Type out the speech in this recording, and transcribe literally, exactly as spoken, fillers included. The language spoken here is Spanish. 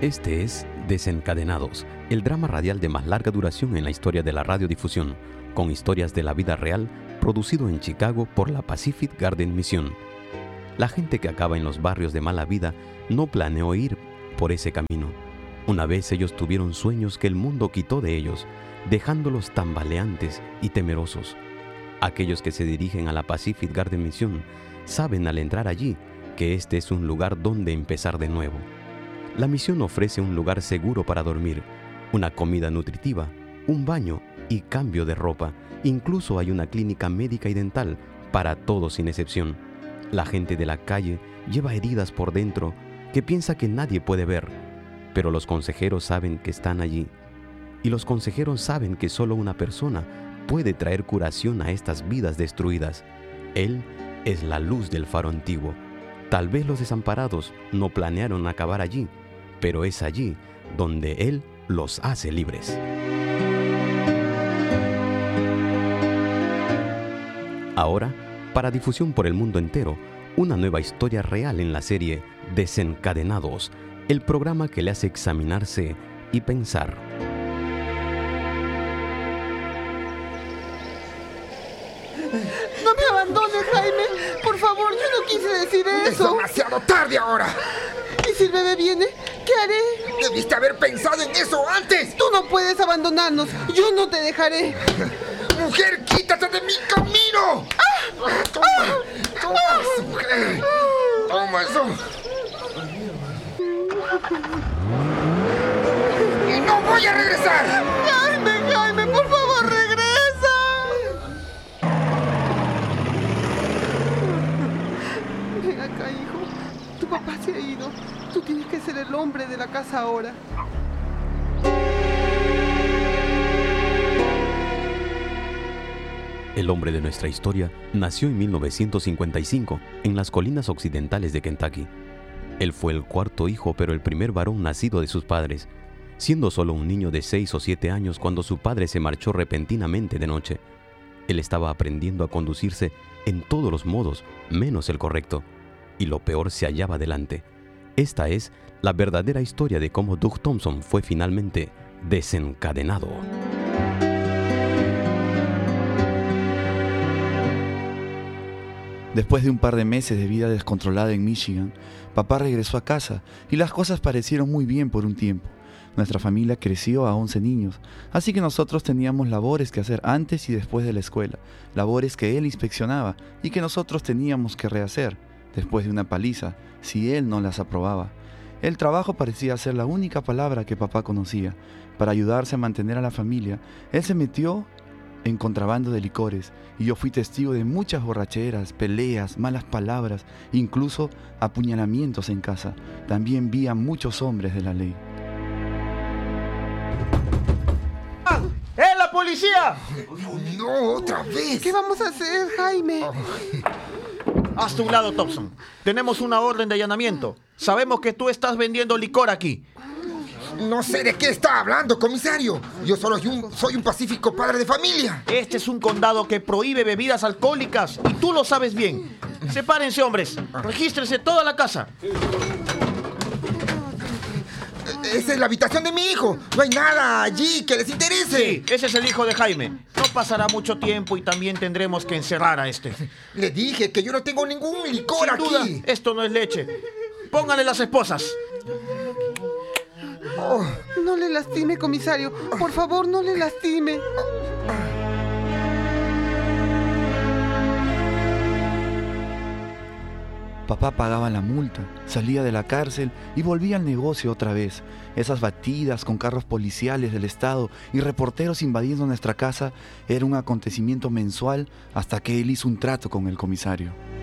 Este es Desencadenados, el drama radial de más larga duración en la historia de la radiodifusión, con historias de la vida real, producido en Chicago por la Pacific Garden Mission. La gente que acaba en los barrios de mala vida no planeó ir por ese camino. Una vez ellos tuvieron sueños que el mundo quitó de ellos, dejándolos tambaleantes y temerosos. Aquellos que se dirigen a la Pacific Garden Mission saben al entrar allí que este es un lugar donde empezar de nuevo. La misión ofrece un lugar seguro para dormir, una comida nutritiva, un baño y cambio de ropa. Incluso hay una clínica médica y dental para todos sin excepción. La gente de la calle lleva heridas por dentro que piensa que nadie puede ver, pero los consejeros saben que están allí. Y los consejeros saben que solo una persona puede traer curación a estas vidas destruidas. Él es la luz del faro antiguo. Tal vez los desamparados no planearon acabar allí, pero es allí donde Él los hace libres. Ahora, para difusión por el mundo entero, una nueva historia real en la serie Desencadenados, el programa que le hace examinarse y pensar. ¡No me abandones, Jaime! Por favor, yo no quise decir eso. ¡Es demasiado tarde ahora! ¿Y si el bebé viene? ¿Qué haré? ¡Debiste haber pensado en eso antes! Tú no puedes abandonarnos. Yo no te dejaré. ¡Mujer, quítate de mi camino! ¡Ah! ¡Toma! ¡Toma, ¡Ah! mujer! ¡Toma eso! ¡Y no voy a regresar! ¡Jaime, Jaime, por favor, regresa! Ven acá, hijo. Tu papá se ha ido. Tú tienes que ser el hombre de la casa ahora. El hombre de nuestra historia nació en mil novecientos cincuenta y cinco en las colinas occidentales de Kentucky. Él fue el cuarto hijo, pero el primer varón nacido de sus padres, siendo solo un niño de seis o siete años cuando su padre se marchó repentinamente de noche. Él estaba aprendiendo a conducirse en todos los modos, menos el correcto, y lo peor se hallaba delante. Esta es la verdadera historia de cómo Doug Thompson fue finalmente desencadenado. Después de un par de meses de vida descontrolada en Michigan, papá regresó a casa y las cosas parecieron muy bien por un tiempo. Nuestra familia creció a once niños, así que nosotros teníamos labores que hacer antes y después de la escuela, labores que él inspeccionaba y que nosotros teníamos que rehacer, después de una paliza, si él no las aprobaba. El trabajo parecía ser la única palabra que papá conocía. Para ayudarse a mantener a la familia, él se metió en contrabando de licores, y yo fui testigo de muchas borracheras, peleas, malas palabras, incluso apuñalamientos en casa. También vi a muchos hombres de la ley. ¡Eh, la policía! Oh, no, otra vez. ¿Qué vamos a hacer, Jaime? Hazte un lado, Thompson. Tenemos una orden de allanamiento. Sabemos que tú estás vendiendo licor aquí. No sé de qué está hablando, comisario. Yo solo soy un, soy un pacífico padre de familia. Este es un condado que prohíbe bebidas alcohólicas y tú lo sabes bien. Sepárense, hombres. Regístrense toda la casa. Esa es la habitación de mi hijo. No hay nada allí que les interese. Sí, ese es el hijo de Jaime. No pasará mucho tiempo y también tendremos que encerrar a este. Le dije que yo no tengo ningún licor Sin duda, aquí. esto no es leche. Pónganle las esposas. Oh. No le lastime, comisario. Por favor, no le lastime. Papá pagaba la multa, salía de la cárcel y volvía al negocio otra vez. Esas batidas con carros policiales del estado y reporteros invadiendo nuestra casa era un acontecimiento mensual hasta que él hizo un trato con el comisario.